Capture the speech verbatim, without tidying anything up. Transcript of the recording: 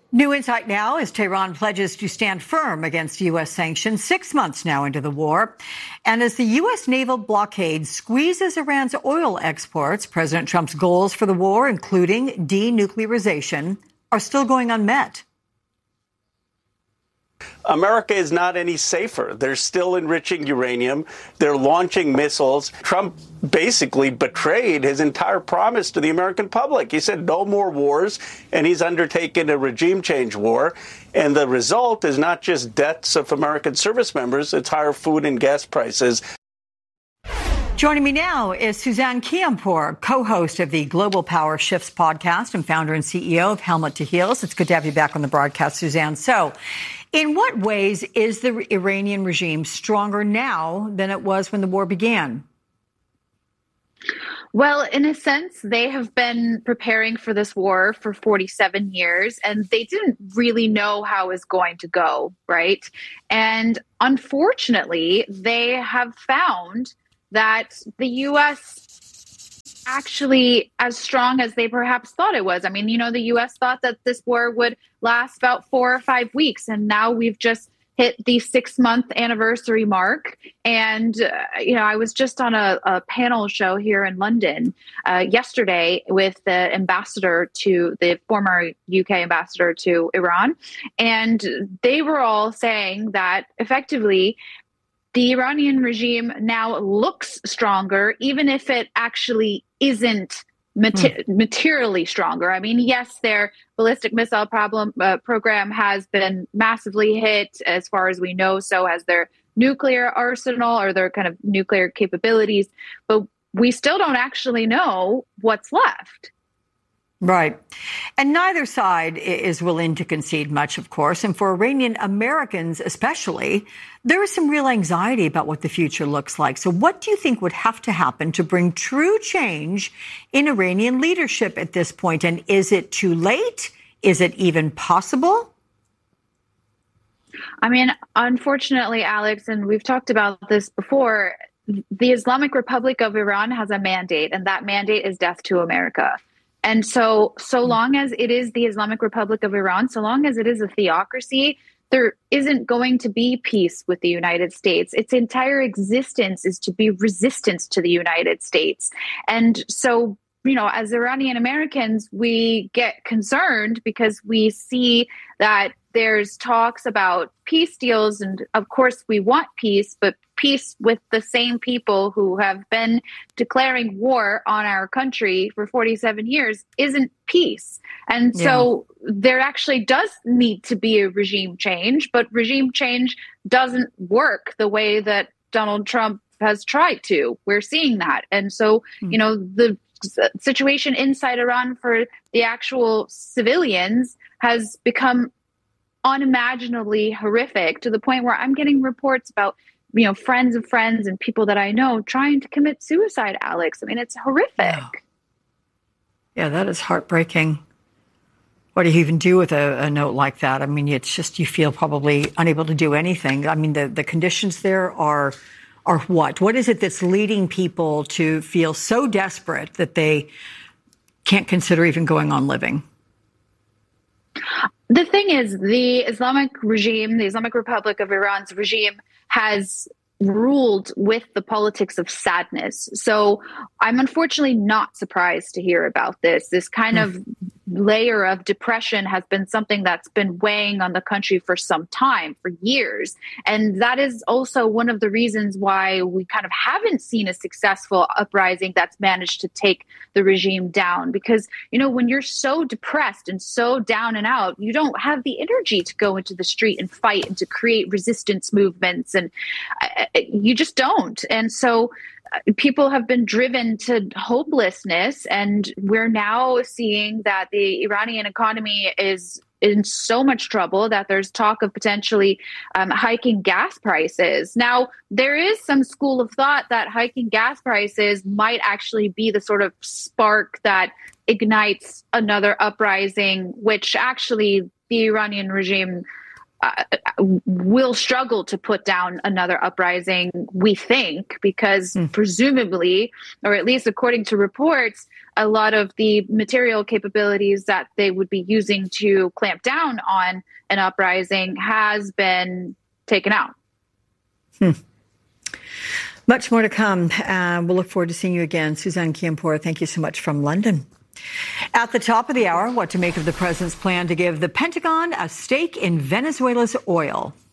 New insight now as Tehran pledges to stand firm against U S sanctions six months now into the war. And as the U S naval blockade squeezes Iran's oil exports, President Trump's goals for the war, including denuclearization, are still going unmet. America is not any safer. They're still enriching uranium. They're launching missiles. Trump basically betrayed his entire promise to the American public. He said no more wars, and he's undertaken a regime change war. And the result is not just deaths of American service members, it's higher food and gas prices. Joining me now is Suzanne Kiampour, co-host of the Global Power Shifts podcast and founder and C E O of Helmet to Heels. It's good to have you back on the broadcast, Suzanne. So, in what ways is the Iranian regime stronger now than it was when the war began? Well, in a sense, they have been preparing for this war for forty-seven years, and they didn't really know how it was going to go, right? And unfortunately, they have found that the U S actually as strong as they perhaps thought it was. I mean, you know, the U S thought that this war would last about four or five weeks, and now we've just hit the six-month anniversary mark. And, uh, you know, I was just on a, a panel show here in London uh, yesterday with the ambassador to, the former U K ambassador to Iran, and they were all saying that effectively the Iranian regime now looks stronger, even if it actually isn't mater- mm. materially stronger. I mean, yes, their ballistic missile problem uh, program has been massively hit, as far as we know. So has their nuclear arsenal or their kind of nuclear capabilities. But we still don't actually know what's left. Right. And neither side is willing to concede much, of course. And for Iranian Americans especially, there is some real anxiety about what the future looks like. So what do you think would have to happen to bring true change in Iranian leadership at this point? And is it too late? Is it even possible? I mean, unfortunately, Alex, and we've talked about this before, the Islamic Republic of Iran has a mandate, and that mandate is death to America. And so, so long as it is the Islamic Republic of Iran, so long as it is a theocracy, there isn't going to be peace with the United States. Its entire existence is to be resistance to the United States. And so, you know, as Iranian Americans, we get concerned because we see that there's talks about peace deals. And of course, we want peace, but peace with the same people who have been declaring war on our country for forty-seven years isn't peace. And yeah. so there actually does need to be a regime change, but regime change doesn't work the way that Donald Trump has tried to. We're seeing that. And so, mm. you know, the situation inside Iran for the actual civilians has become unimaginably horrific, to the point where I'm getting reports about, you know, friends of friends and people that I know trying to commit suicide, Alex. I mean, it's horrific. Yeah, yeah, that is heartbreaking. What do you even do with a, a note like that? I mean, it's just, you feel probably unable to do anything. I mean, the, the conditions there are are what? What is it that's leading people to feel so desperate that they can't consider even going on living? The thing is, the Islamic regime, the Islamic Republic of Iran's regime, has ruled with the politics of sadness. So I'm unfortunately not surprised to hear about this. This kind mm. of layer of depression has been something that's been weighing on the country for some time, for years. And that is also one of the reasons why we kind of haven't seen a successful uprising that's managed to take the regime down. Because, you know, when you're so depressed and so down and out, you don't have the energy to go into the street and fight and to create resistance movements. And uh, you just don't. And so people have been driven to hopelessness, and we're now seeing that the Iranian economy is in so much trouble that there's talk of potentially um, hiking gas prices. Now, there is some school of thought that hiking gas prices might actually be the sort of spark that ignites another uprising, which actually the Iranian regime uh, will struggle to put down another uprising, we think, because mm. presumably, or at least according to reports, a lot of the material capabilities that they would be using to clamp down on an uprising has been taken out. Hmm. Much more to come. Uh, we'll look forward to seeing you again. Suzanne Kiampor, thank you so much from London. At the top of the hour, what to make of the president's plan to give the Pentagon a stake in Venezuela's oil.